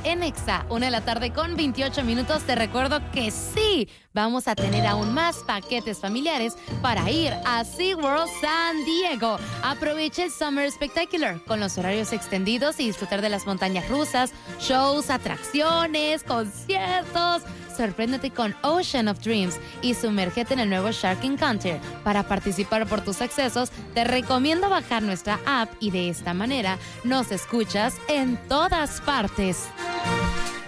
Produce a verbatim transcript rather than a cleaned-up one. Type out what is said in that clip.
en Exa, una de la tarde con veintiocho minutos. Te recuerdo que sí, vamos a tener aún más paquetes familiares para ir a SeaWorld San Diego. Aprovecha el Summer Spectacular con los horarios extendidos y disfrutar de las montañas rusas, shows, atracciones, conciertos. Sorpréndete con Ocean of Dreams y sumérgete en el nuevo Shark Encounter. Para participar por tus accesos, te recomiendo bajar nuestra app y de esta manera nos escuchas en todas partes.